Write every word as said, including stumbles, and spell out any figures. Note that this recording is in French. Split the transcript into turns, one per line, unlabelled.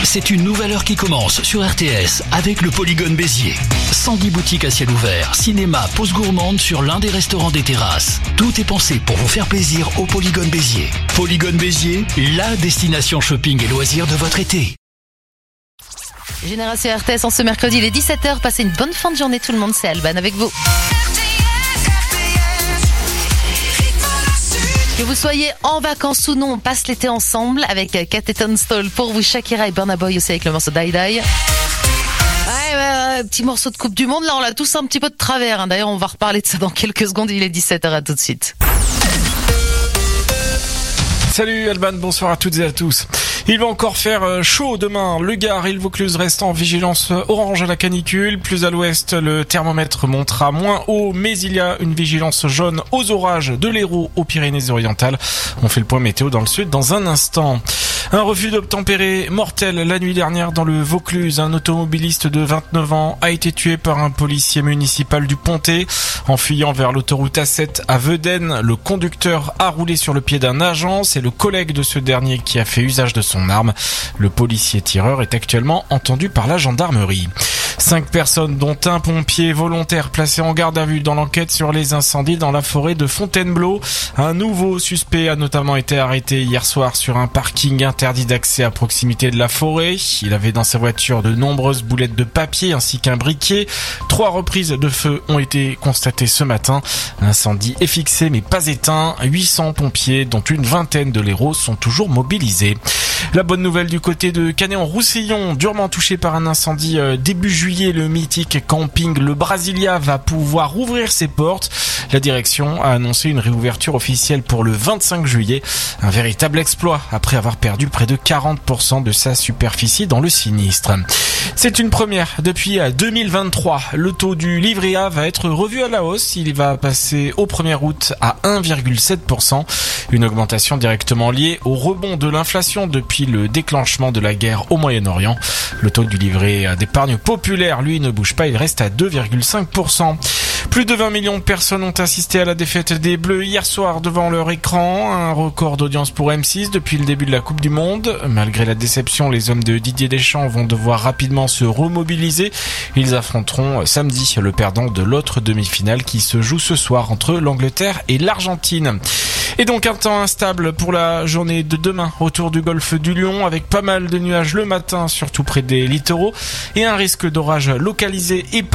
C'est une nouvelle heure qui commence sur R T S avec le Polygone Béziers. cent dix boutiques à ciel ouvert, cinéma, pause gourmande sur l'un des restaurants des terrasses. Tout est pensé pour vous faire plaisir au Polygone Béziers. Polygone Béziers, la destination shopping et loisirs de votre été.
Génération R T S en ce mercredi, il est dix-sept heures. Passez une bonne fin de journée tout le monde, c'est Alban avec vous. Que vous soyez en vacances ou non, on passe l'été ensemble avec Cat et Tunstall pour vous, Shakira et Burna Boy aussi avec le morceau Die Die. Ouais, ouais, ouais, petit morceau de Coupe du Monde, là on l'a tous un petit peu de travers. Hein. D'ailleurs on va reparler de ça dans quelques secondes, il est dix-sept heures, à tout de suite.
Salut Alban, bonsoir à toutes et à tous. Il va encore faire chaud demain. Le Gard et le Vaucluse restent en vigilance orange à la canicule. Plus à l'ouest, le thermomètre montera moins haut, mais il y a une vigilance jaune aux orages de l'Hérault aux Pyrénées-Orientales. On fait le point météo dans le sud dans un instant. Un refus d'obtempérer mortel la nuit dernière dans le Vaucluse. Un automobiliste de vingt-neuf ans a été tué par un policier municipal du Pontet. En fuyant vers l'autoroute A sept à Vedennes, le conducteur a roulé sur le pied d'un agent. C'est le collègue de ce dernier qui a fait usage de son arme. Le policier tireur est actuellement entendu par la gendarmerie. Cinq personnes, dont un pompier volontaire placé en garde à vue dans l'enquête sur les incendies dans la forêt de Fontainebleau. Un nouveau suspect a notamment été arrêté hier soir sur un parking interdit d'accès à proximité de la forêt. Il avait dans sa voiture de nombreuses boulettes de papier ainsi qu'un briquet. Trois reprises de feu ont été constatées ce matin. L'incendie est fixé mais pas éteint. huit cents pompiers, dont une vingtaine de l'Hérault, sont toujours mobilisés. La bonne nouvelle du côté de Canet-en-Roussillon, durement touché par un incendie euh, début juillet, le mythique camping Le Brasilia va pouvoir ouvrir ses portes. La direction a annoncé une réouverture officielle pour le vingt-cinq juillet. Un véritable exploit après avoir perdu près de quarante pour cent de sa superficie dans le sinistre. C'est une première depuis deux mille vingt-trois. Le taux du livret A va être revu à la hausse. Il va passer au premier août à un virgule sept pour cent. Une augmentation directement liée au rebond de l'inflation depuis le déclenchement de la guerre au Moyen-Orient. Le taux du livret d'épargne populaire, lui, ne bouge pas. Il reste à deux virgule cinq pour cent. Plus de vingt millions de personnes ont assisté à la défaite des Bleus hier soir devant leur écran. Un record d'audience pour M six depuis le début de la Coupe du Monde. Malgré la déception, les hommes de Didier Deschamps vont devoir rapidement se remobiliser. Ils affronteront samedi le perdant de l'autre demi-finale qui se joue ce soir entre l'Angleterre et l'Argentine. Et donc un temps instable pour la journée de demain autour du golfe du Lion, avec pas mal de nuages le matin, surtout près des littoraux, et un risque d'orage localisé et